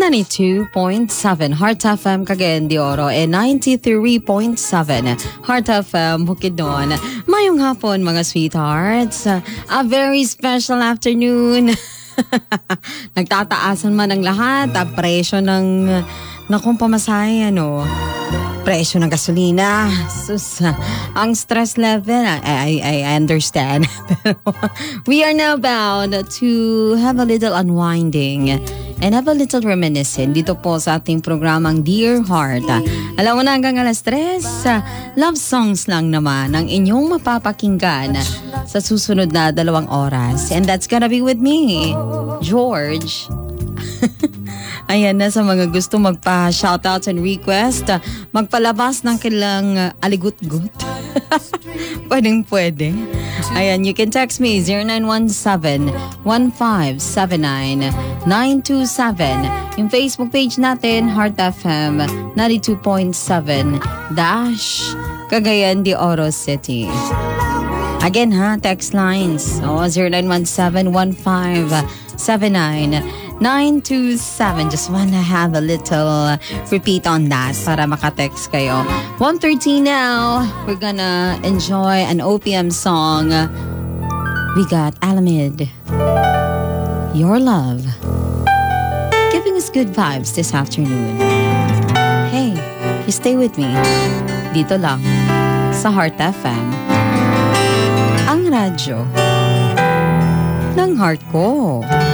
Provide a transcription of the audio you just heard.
92.7 Heart FM Cagayan de Oro and 93.7 Heart FM Bukidnon. Mayong hapon mga sweethearts. A very special afternoon. Nagtataasan man ang lahat. Presyo ng pamasahe, presyo ng gasolina. Sus, ang stress level, I understand. We are now bound to have a little unwinding and have a little reminiscent dito po sa ating programang Dear Heart. Alam mo na hanggang alas 3, love songs lang naman ang inyong mapapakinggan sa susunod na 2 oras. And that's gonna be with me, George. Ayan na sa mga gusto magpa-shoutouts and request, magpalabas ng kailang aligut-gut. Pwede. Ayan, you can text me 0917-1579-927. Yung Facebook page natin, Heart FM 92.7 Dash Cagayan de Oro City. Again text lines 0917-1579-927. Just wanna have a little repeat on that para makatext kayo. 1:30 now. We're gonna enjoy an OPM song. We got Alamid, Your Love, giving us good vibes this afternoon. Hey, you stay with me. Dito lang sa Heart FM, ang radyo ng heart ko.